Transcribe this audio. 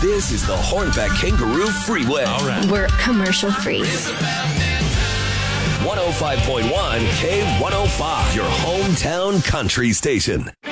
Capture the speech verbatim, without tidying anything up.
This is the Hornbeck Kangaroo Freeway. All right. We're commercial free. one oh five point one K one oh five, your hometown country station.